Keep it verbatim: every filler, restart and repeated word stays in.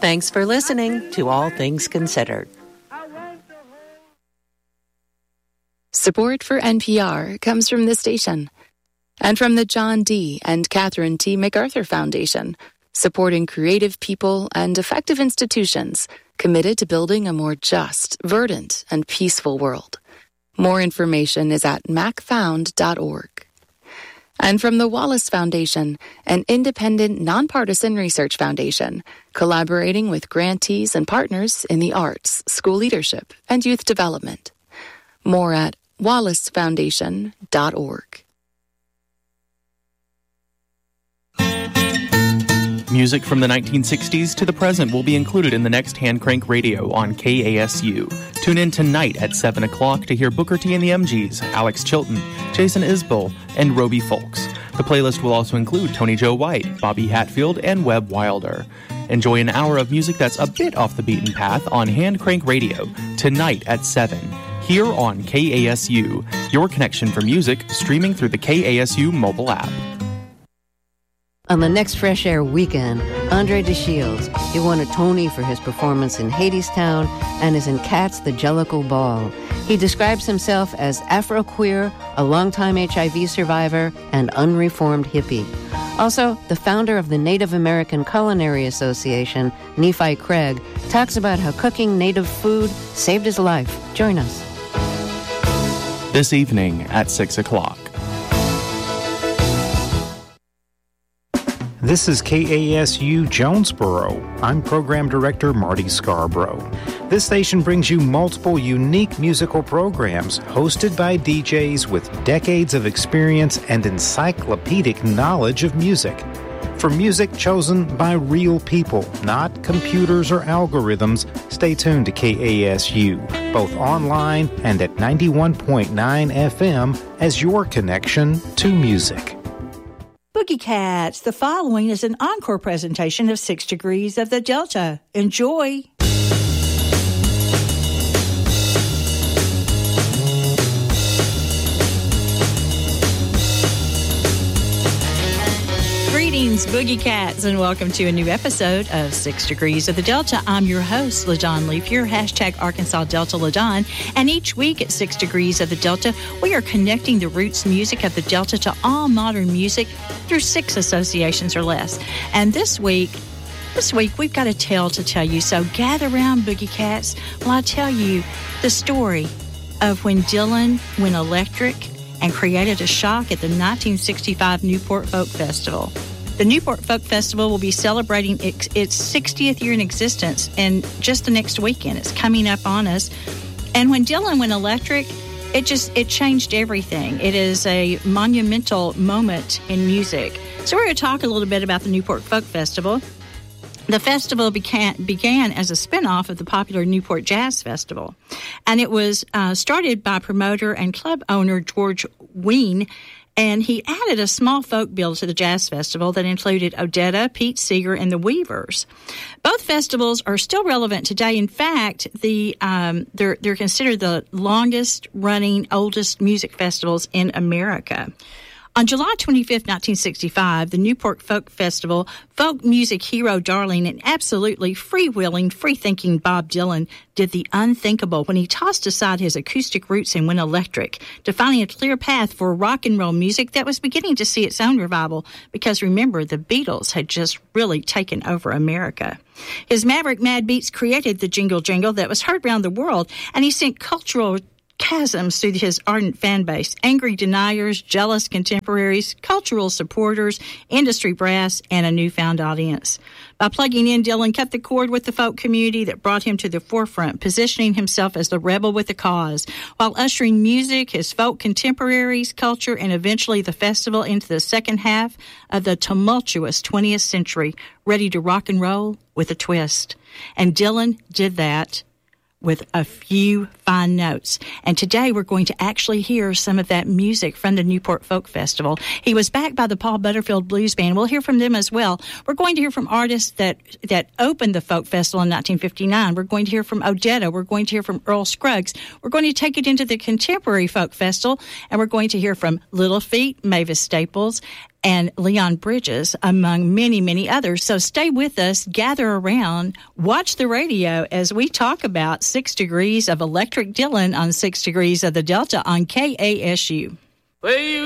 Thanks for listening to All Things Considered. Support for N P R comes from this station and from the John D. and Catherine T. MacArthur Foundation, supporting creative people and effective institutions committed to building a more just, verdant, and peaceful world. More information is at mac found dot org. And from the Wallace Foundation, an independent, nonpartisan research foundation, collaborating with grantees and partners in the arts, school leadership, and youth development. More at wallace foundation dot org. Music from the nineteen sixties to the present will be included in the next Hand Crank Radio on K A S U. Tune in tonight at seven o'clock to hear Booker T and the M Gs, Alex Chilton, Jason Isbell, and Roby Folks. The playlist will also include Tony Joe White, Bobby Hatfield, and Webb Wilder. Enjoy an hour of music that's a bit off the beaten path on Hand Crank Radio tonight at seven. Here on K A S U, your connection for music streaming through the K A S U mobile app. On the next Fresh Air weekend, Andre DeShields, he won a Tony for his performance in Hadestown and is in Cats the Jellicle Ball. He describes himself as Afro-queer, a longtime H I V survivor, and unreformed hippie. Also, the founder of the Native American Culinary Association, Nephi Craig, talks about how cooking native food saved his life. Join us. This evening at six o'clock. This is K A S U Jonesboro. I'm Program Director Marty Scarborough. This station brings you multiple unique musical programs hosted by D Js with decades of experience and encyclopedic knowledge of music. For music chosen by real people, not computers or algorithms, stay tuned to K A S U, both online and at ninety-one point nine F M as your connection to music. Boogie Cats, the following is an encore presentation of Six Degrees of the Delta. Enjoy! Greetings, Boogie Cats, and welcome to a new episode of Six Degrees of the Delta. I'm your host, LaDon Leaf, your hashtag Arkansas Delta LaDon, and each week at Six Degrees of the Delta, we are connecting the roots music of the Delta to all modern music through six associations or less. And this week, this week we've got a tale to tell you, so gather around, Boogie Cats, while I tell you the story of when Dylan went electric and created a shock at the nineteen sixty-five Newport Folk Festival. The Newport Folk Festival will be celebrating its, its sixtieth year in existence in just the next weekend. It's coming up on us. And when Dylan went electric, it just, it changed everything. It is a monumental moment in music. So we're going to talk a little bit about the Newport Folk Festival. The festival began, began as a spinoff of the popular Newport Jazz Festival. And it was uh, started by promoter and club owner George Wein. And he added a small folk bill to the Jazz Festival that included Odetta, Pete Seeger, and the Weavers. Both festivals are still relevant today. In fact, the um, they're they're considered the longest-running, oldest music festivals in America. On July twenty-fifth, nineteen sixty-five, the Newport Folk Festival, folk music hero, darling, and absolutely freewheeling, free-thinking Bob Dylan did the unthinkable when he tossed aside his acoustic roots and went electric, defining a clear path for rock and roll music that was beginning to see its own revival because, remember, the Beatles had just really taken over America. His maverick mad beats created the jingle jingle that was heard around the world, and he sent cultural chasms through his ardent fan base, angry deniers, jealous contemporaries, cultural supporters, industry brass, and a newfound audience. By plugging in, Dylan cut the cord with the folk community that brought him to the forefront, positioning himself as the rebel with a cause, while ushering music, his folk contemporaries, culture, and eventually the festival into the second half of the tumultuous twentieth century, ready to rock and roll with a twist. And Dylan did that with a few fine notes. And today we're going to actually hear some of that music from the Newport Folk Festival. He was backed by the Paul Butterfield Blues Band. We'll hear from them as well. We're going to hear from artists that, that opened the Folk Festival in nineteen fifty-nine. We're going to hear from Odetta. We're going to hear from Earl Scruggs. We're going to take it into the Contemporary Folk Festival, and we're going to hear from Little Feat, Mavis Staples, and Leon Bridges, among many, many others. So stay with us, gather around, watch the radio as we talk about Six Degrees of Electric Dylan on Six Degrees of the Delta on K A S U. Well, you